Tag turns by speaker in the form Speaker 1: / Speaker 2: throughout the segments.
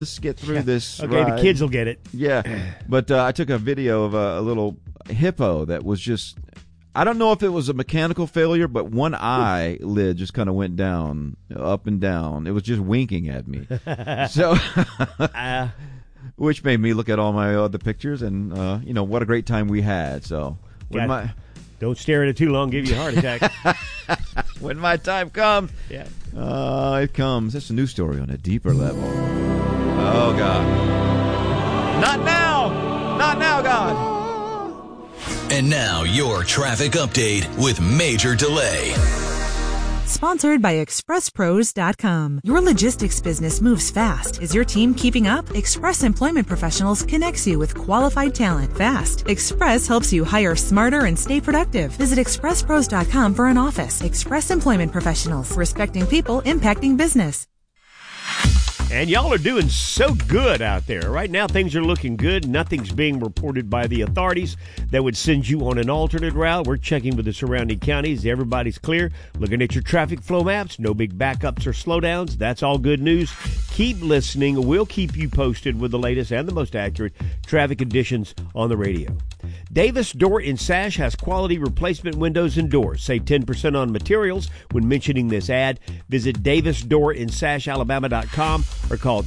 Speaker 1: Let's get through this.
Speaker 2: Okay,
Speaker 1: ride.
Speaker 2: the kids will get it.
Speaker 1: Yeah, but I took a video of a little hippo that was just, I don't know if it was a mechanical failure, but one eyelid just kind of went down, up and down. It was just winking at me. So, which made me look at all my other pictures and, what a great time we had. So,
Speaker 2: don't stare at it too long, give you a heart attack.
Speaker 1: When my time comes, it comes. That's a new story on a deeper level. Oh, God. Not now. Not now, God.
Speaker 3: And now your traffic update with Major Delay.
Speaker 4: Sponsored by ExpressPros.com. Your logistics business moves fast. Is your team keeping up? Express Employment Professionals connects you with qualified talent fast. Express helps you hire smarter and stay productive. Visit ExpressPros.com for an office. Express Employment Professionals. Respecting people, impacting business.
Speaker 2: And y'all are doing so good out there. Right now, things are looking good. Nothing's being reported by the authorities that would send you on an alternate route. We're checking with the surrounding counties. Everybody's clear. Looking at your traffic flow maps. No big backups or slowdowns. That's all good news. Keep listening. We'll keep you posted with the latest and the most accurate traffic conditions on the radio. Davis Door and Sash has quality replacement windows and doors. Save 10% on materials when mentioning this ad. Visit davisdoorandsashalabama.com or call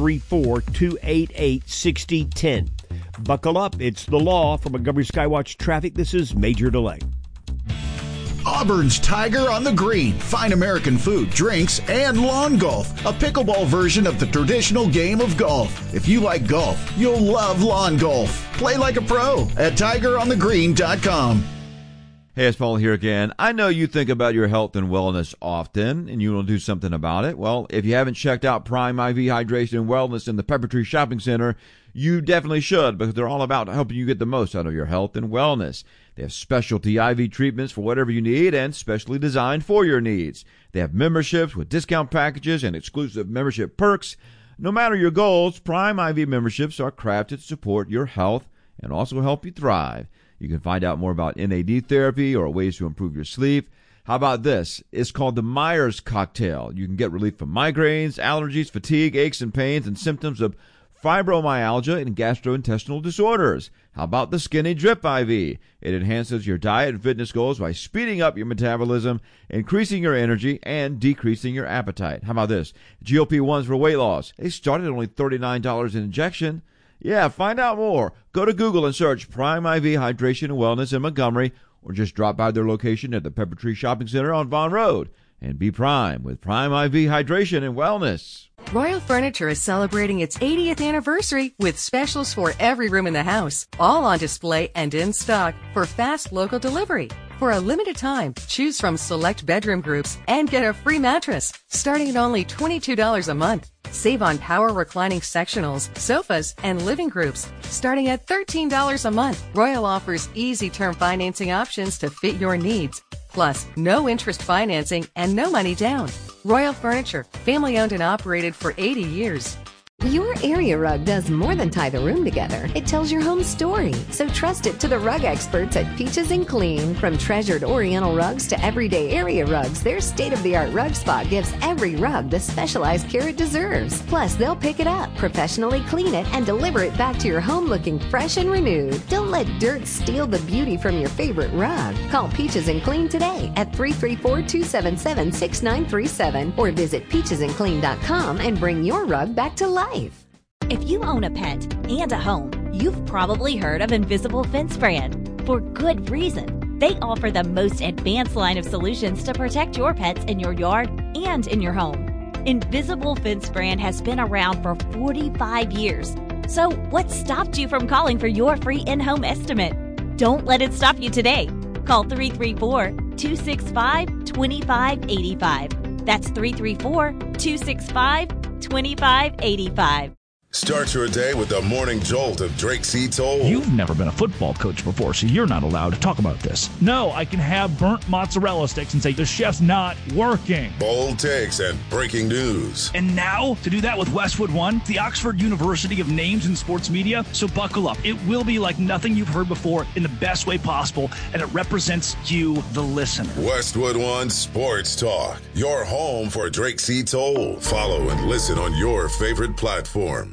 Speaker 2: 334-288-6010. Buckle up. It's the law. From Montgomery Skywatch Traffic, this is Major Delay.
Speaker 5: Auburn's Tiger on the Green. Fine American food, drinks, and lawn golf. A pickleball version of the traditional game of golf. If you like golf, you'll love lawn golf. Play like a pro at tigeronthegreen.com.
Speaker 1: Hey, it's Paul here again. I know you think about your health and wellness often, and you want to do something about it. Well, if you haven't checked out Prime IV Hydration and Wellness in the Pepper Tree Shopping Center, you definitely should, because they're all about helping you get the most out of your health and wellness. They have specialty IV treatments for whatever you need and specially designed for your needs. They have memberships with discount packages and exclusive membership perks. No matter your goals, Prime IV memberships are crafted to support your health and also help you thrive. You can find out more about NAD therapy or ways to improve your sleep. How about this? It's called the Myers Cocktail. You can get relief from migraines, allergies, fatigue, aches and pains, and symptoms of fibromyalgia and gastrointestinal disorders. How about the Skinny Drip IV? It enhances your diet and fitness goals by speeding up your metabolism, increasing your energy, and decreasing your appetite. How about this? GLP-1s for weight loss. They start at only $39 an injection. Yeah, find out more. Go to Google and search Prime IV Hydration and Wellness in Montgomery, or just drop by their location at the Pepper Tree Shopping Center on Vaughn Road. And be Prime with Prime IV Hydration and Wellness.
Speaker 6: Royal Furniture is celebrating its 80th anniversary with specials for every room in the house, all on display and in stock for fast local delivery. For a limited time, choose from select bedroom groups and get a free mattress starting at only $22 a month. Save on power reclining sectionals, sofas, and living groups starting at $13 a month. Royal offers easy term financing options to fit your needs. Plus, no interest financing and no money down. Royal Furniture, family owned and operated for 80 years.
Speaker 7: Your area rug does more than tie the room together. It tells your home story. So trust it to the rug experts at Peaches and Clean. From treasured Oriental rugs to everyday area rugs, their state-of-the-art rug spot gives every rug the specialized care it deserves. Plus, they'll pick it up, professionally clean it, and deliver it back to your home looking fresh and renewed. Don't let dirt steal the beauty from your favorite rug. Call Peaches and Clean today at 334-277-6937 or visit peachesandclean.com and bring your rug back to life.
Speaker 8: If you own a pet and a home, you've probably heard of Invisible Fence Brand. For good reason. They offer the most advanced line of solutions to protect your pets in your yard and in your home. Invisible Fence Brand has been around for 45 years. So what stopped you from calling for your free in-home estimate? Don't let it stop you today. Call 334-265-2585. That's 334-265-2585.
Speaker 9: Start your day with the morning jolt of Drake C. Toll.
Speaker 10: You've never been a football coach before, so you're not allowed to talk about this. No, I can have burnt mozzarella sticks and say the chef's not working.
Speaker 9: Bold takes and breaking news.
Speaker 10: And now, to do that with Westwood One, the Oxford University of Names in Sports Media. So buckle up. It will be like nothing you've heard before in the best way possible, and it represents you, the listener.
Speaker 9: Westwood One Sports Talk, your home for Drake C. Toll. Follow and listen on your favorite platform.